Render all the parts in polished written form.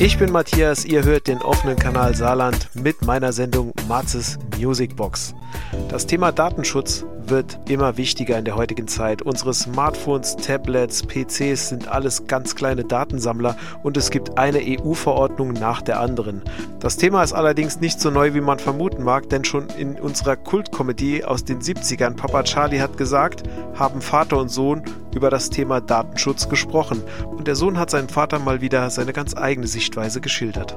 Ich bin Matthias, ihr hört den offenen Kanal Saarland mit meiner Sendung Matzes Musicbox. Das Thema Datenschutz wird immer wichtiger in der heutigen Zeit. Unsere Smartphones, Tablets, PCs sind alles ganz kleine Datensammler und es gibt eine EU-Verordnung nach der anderen. Das Thema ist allerdings nicht so neu, wie man vermuten mag, denn schon in unserer Kultkomödie aus den 70ern, Papa Charlie hat gesagt, haben Vater und Sohn über das Thema Datenschutz gesprochen. Und der Sohn hat seinem Vater mal wieder seine ganz eigene Sichtweise geschildert.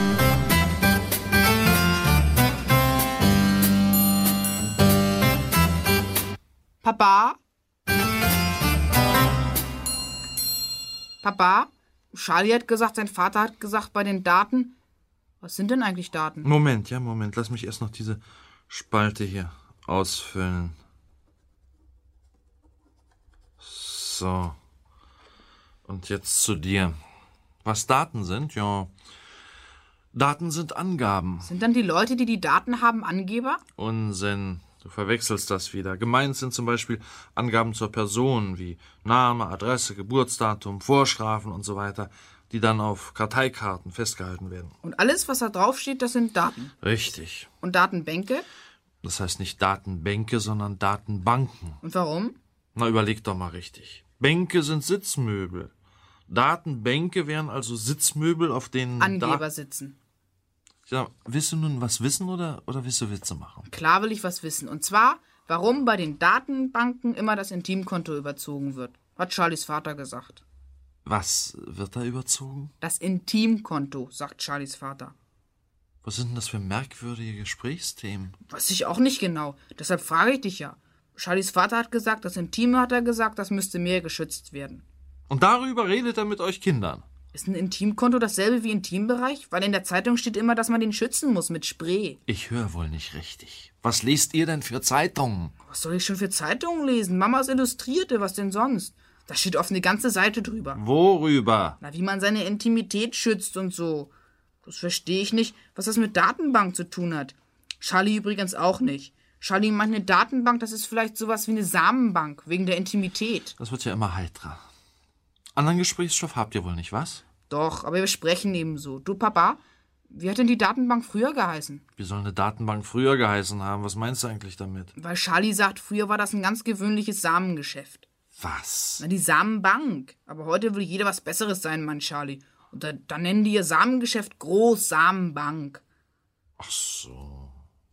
Papa? Papa? Charlie hat gesagt, sein Vater hat gesagt, bei den Daten... Was sind denn eigentlich Daten? Moment. Lass mich erst noch diese Spalte hier ausfüllen. So. Und jetzt zu dir. Was Daten sind? Ja, Daten sind Angaben. Sind dann die Leute, die die Daten haben, Angeber? Unsinn. Du verwechselst das wieder. Gemeint sind zum Beispiel Angaben zur Person wie Name, Adresse, Geburtsdatum, Vorstrafen und so weiter, die dann auf Karteikarten festgehalten werden. Und alles, was da draufsteht, das sind Daten? Richtig. Und Datenbänke? Das heißt nicht Datenbänke, sondern Datenbanken. Und warum? Na, überleg doch mal richtig. Bänke sind Sitzmöbel. Datenbänke wären also Sitzmöbel, auf denen Angeber sitzen. Ja, willst du nun was wissen oder willst du Witze machen? Klar will ich was wissen. Und zwar, warum bei den Datenbanken immer das Intimkonto überzogen wird. Hat Charlies Vater gesagt. Was wird da überzogen? Das Intimkonto, sagt Charlies Vater. Was sind denn das für merkwürdige Gesprächsthemen? Weiß ich auch nicht genau. Deshalb frage ich dich ja. Charlies Vater hat gesagt, das Intime hat er gesagt, das müsste mehr geschützt werden. Und darüber redet er mit euch Kindern? Ist ein Intimkonto dasselbe wie Intimbereich? Weil in der Zeitung steht immer, dass man den schützen muss mit Spray. Ich höre wohl nicht richtig. Was lest ihr denn für Zeitungen? Was soll ich schon für Zeitungen lesen? Mamas Illustrierte, was denn sonst? Da steht oft eine ganze Seite drüber. Worüber? Na, wie man seine Intimität schützt und so. Das verstehe ich nicht, was das mit Datenbank zu tun hat. Charlie übrigens auch nicht. Charlie meint, eine Datenbank, das ist vielleicht sowas wie eine Samenbank, wegen der Intimität. Das wird ja immer heitrer. Anderen Gesprächsstoff habt ihr wohl nicht, was? Doch, aber wir sprechen ebenso. Du, Papa, wie hat denn die Datenbank früher geheißen? Wie soll eine Datenbank früher geheißen haben? Was meinst du eigentlich damit? Weil Charlie sagt, früher war das ein ganz gewöhnliches Samengeschäft. Was? Na, die Samenbank. Aber heute will jeder was Besseres sein, meint Charlie. Und dann nennen die ihr Samengeschäft Großsamenbank. Ach so.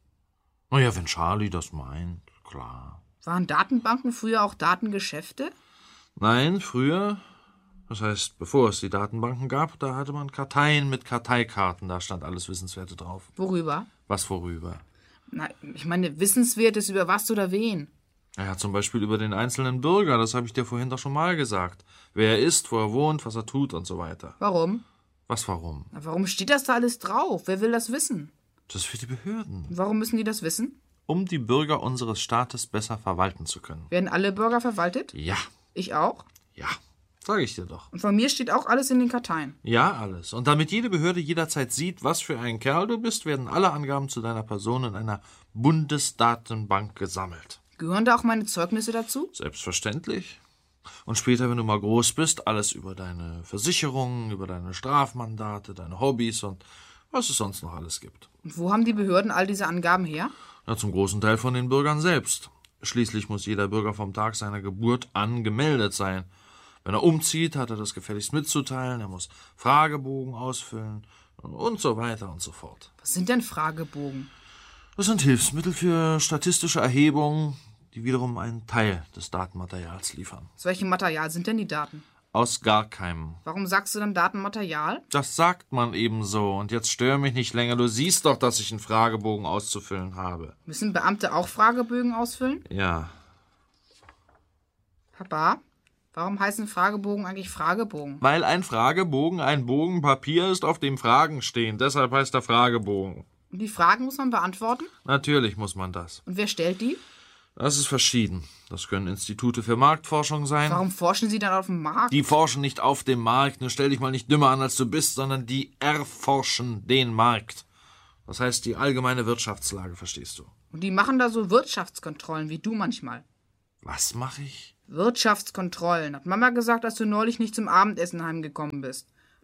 Naja, wenn Charlie das meint, klar. Waren Datenbanken früher auch Datengeschäfte? Nein, früher... Das heißt, bevor es die Datenbanken gab, da hatte man Karteien mit Karteikarten. Da stand alles Wissenswerte drauf. Worüber? Was worüber? Na, ich meine, Wissenswertes über was oder wen? Ja, zum Beispiel über den einzelnen Bürger. Das habe ich dir vorhin doch schon mal gesagt. Wer er ist, wo er wohnt, was er tut und so weiter. Warum? Was warum? Na, warum steht das da alles drauf? Wer will das wissen? Das ist für die Behörden. Warum müssen die das wissen? Um die Bürger unseres Staates besser verwalten zu können. Werden alle Bürger verwaltet? Ja. Ich auch? Ja. Sag ich dir doch. Und von mir steht auch alles in den Karteien? Ja, alles. Und damit jede Behörde jederzeit sieht, was für ein Kerl du bist, werden alle Angaben zu deiner Person in einer Bundesdatenbank gesammelt. Gehören da auch meine Zeugnisse dazu? Selbstverständlich. Und später, wenn du mal groß bist, alles über deine Versicherungen, über deine Strafmandate, deine Hobbys und was es sonst noch alles gibt. Und wo haben die Behörden all diese Angaben her? Ja, zum großen Teil von den Bürgern selbst. Schließlich muss jeder Bürger vom Tag seiner Geburt an gemeldet sein. Wenn er umzieht, hat er das gefälligst mitzuteilen, er muss Fragebogen ausfüllen und so weiter und so fort. Was sind denn Fragebogen? Das sind Hilfsmittel für statistische Erhebungen, die wiederum einen Teil des Datenmaterials liefern. Aus welchem Material sind denn die Daten? Aus gar keinem. Warum sagst du dann Datenmaterial? Das sagt man eben so. Und jetzt stör mich nicht länger. Du siehst doch, dass ich einen Fragebogen auszufüllen habe. Müssen Beamte auch Fragebögen ausfüllen? Ja. Papa, warum heißen Fragebogen eigentlich Fragebogen? Weil ein Fragebogen ein Bogen Papier ist, auf dem Fragen stehen. Deshalb heißt er Fragebogen. Und die Fragen muss man beantworten? Natürlich muss man das. Und wer stellt die? Das ist verschieden. Das können Institute für Marktforschung sein. Warum forschen sie dann auf dem Markt? Die forschen nicht auf dem Markt. Nun stell dich mal nicht dümmer an, als du bist, sondern die erforschen den Markt. Das heißt, die allgemeine Wirtschaftslage, verstehst du? Und die machen da so Wirtschaftskontrollen, wie du manchmal. Was mache ich? Wirtschaftskontrollen. Hat Mama gesagt, als du neulich nicht zum Abendessen heimgekommen bist.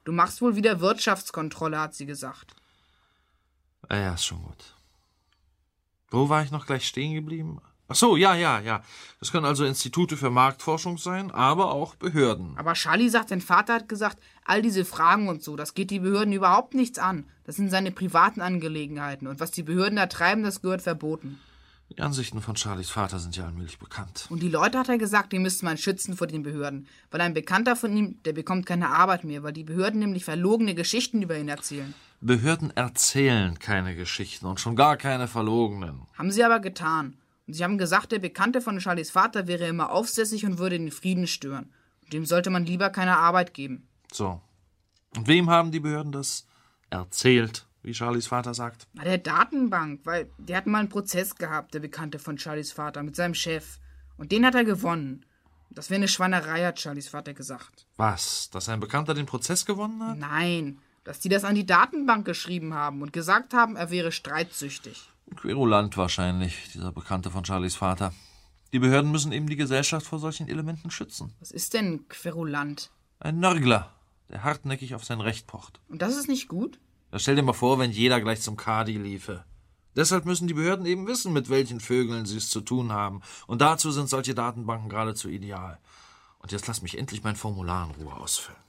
Du machst wohl wieder Wirtschaftskontrolle, hat sie gesagt. Ja, ist schon gut. Wo war ich noch gleich stehen geblieben? Ach so, ja. Das können also Institute für Marktforschung sein, aber auch Behörden. Aber Charlie sagt, sein Vater hat gesagt, all diese Fragen und so, das geht die Behörden überhaupt nichts an. Das sind seine privaten Angelegenheiten. Und was die Behörden da treiben, das gehört verboten. Die Ansichten von Charlies Vater sind ja allmählich bekannt. Und die Leute, hat er gesagt, die müsste man schützen vor den Behörden. Weil ein Bekannter von ihm, der bekommt keine Arbeit mehr, weil die Behörden nämlich verlogene Geschichten über ihn erzählen. Behörden erzählen keine Geschichten und schon gar keine verlogenen. Haben sie aber getan. Und sie haben gesagt, der Bekannte von Charlies Vater wäre immer aufsässig und würde den Frieden stören. Und dem sollte man lieber keine Arbeit geben. So. Und wem haben die Behörden das erzählt, wie Charlies Vater sagt? Na, der Datenbank, weil der hat mal einen Prozess gehabt, der Bekannte von Charlies Vater, mit seinem Chef. Und den hat er gewonnen. Das wäre eine Schweinerei, hat Charlies Vater gesagt. Was? Dass ein Bekannter den Prozess gewonnen hat? Nein, dass die das an die Datenbank geschrieben haben und gesagt haben, er wäre streitsüchtig. Querulant wahrscheinlich, dieser Bekannte von Charlies Vater. Die Behörden müssen eben die Gesellschaft vor solchen Elementen schützen. Was ist denn querulant? Ein Nörgler, der hartnäckig auf sein Recht pocht. Und das ist nicht gut? Ja, stell dir mal vor, wenn jeder gleich zum Kadi liefe. Deshalb müssen die Behörden eben wissen, mit welchen Vögeln sie es zu tun haben. Und dazu sind solche Datenbanken geradezu ideal. Und jetzt lass mich endlich mein Formular in Ruhe ausfüllen.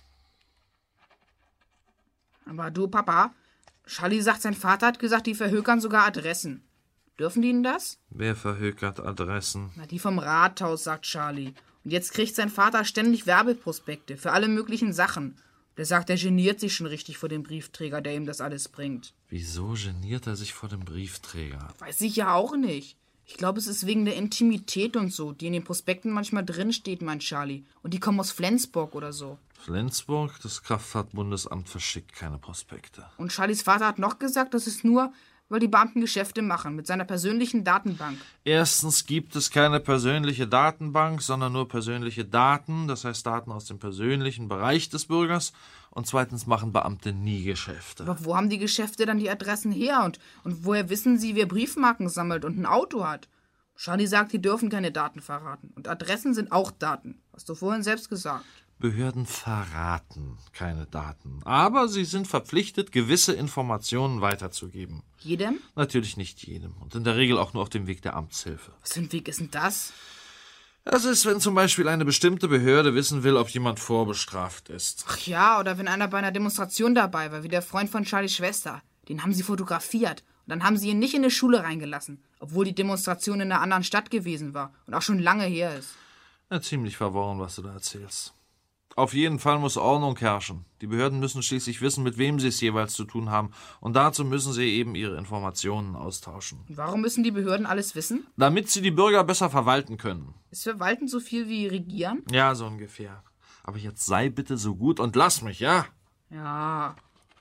Aber du, Papa, Charlie sagt, sein Vater hat gesagt, die verhökern sogar Adressen. Dürfen die denn das? Wer verhökert Adressen? Na, die vom Rathaus, sagt Charlie. Und jetzt kriegt sein Vater ständig Werbeprospekte für alle möglichen Sachen. Der sagt, er geniert sich schon richtig vor dem Briefträger, der ihm das alles bringt. Wieso geniert er sich vor dem Briefträger? Weiß ich ja auch nicht. Ich glaube, es ist wegen der Intimität und so, die in den Prospekten manchmal drinsteht, meint Charlie. Und die kommen aus Flensburg oder so. Flensburg? Das Kraftfahrtbundesamt verschickt keine Prospekte. Und Charlies Vater hat noch gesagt, das ist nur, weil die Beamten Geschäfte machen mit seiner persönlichen Datenbank. Erstens gibt es keine persönliche Datenbank, sondern nur persönliche Daten, das heißt Daten aus dem persönlichen Bereich des Bürgers. Und zweitens machen Beamte nie Geschäfte. Aber wo haben die Geschäfte dann die Adressen her? Und woher wissen sie, wer Briefmarken sammelt und ein Auto hat? Charlie sagt, die dürfen keine Daten verraten. Und Adressen sind auch Daten. Hast du vorhin selbst gesagt. Behörden verraten keine Daten. Aber sie sind verpflichtet, gewisse Informationen weiterzugeben. Jedem? Natürlich nicht jedem. Und in der Regel auch nur auf dem Weg der Amtshilfe. Was für ein Weg ist denn das? Das ist, wenn zum Beispiel eine bestimmte Behörde wissen will, ob jemand vorbestraft ist. Ach ja, oder wenn einer bei einer Demonstration dabei war, wie der Freund von Charlies Schwester. Den haben sie fotografiert. Und dann haben sie ihn nicht in eine Schule reingelassen. Obwohl die Demonstration in einer anderen Stadt gewesen war. Und auch schon lange her ist. Ja, ziemlich verworren, was du da erzählst. Auf jeden Fall muss Ordnung herrschen. Die Behörden müssen schließlich wissen, mit wem sie es jeweils zu tun haben. Und dazu müssen sie eben ihre Informationen austauschen. Und warum müssen die Behörden alles wissen? Damit sie die Bürger besser verwalten können. Ist Verwalten so viel wie Regieren? Ja, so ungefähr. Aber jetzt sei bitte so gut und lass mich, ja? Ja.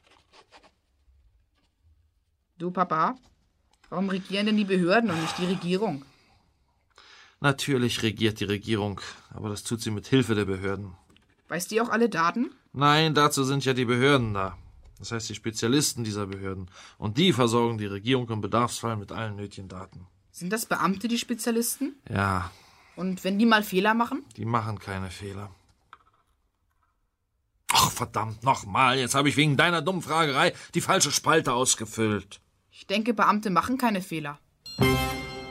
Du, Papa, warum regieren denn die Behörden und nicht die Regierung? Natürlich regiert die Regierung, aber das tut sie mit Hilfe der Behörden. Weiß die auch alle Daten? Nein, dazu sind ja die Behörden da. Das heißt die Spezialisten dieser Behörden. Und die versorgen die Regierung im Bedarfsfall mit allen nötigen Daten. Sind das Beamte, die Spezialisten? Ja, Und wenn die mal Fehler machen? die machen keine Fehler. Ach, verdammt nochmal, jetzt habe ich wegen deiner dummen Fragerei die falsche Spalte ausgefüllt. Ich denke, Beamte machen keine Fehler.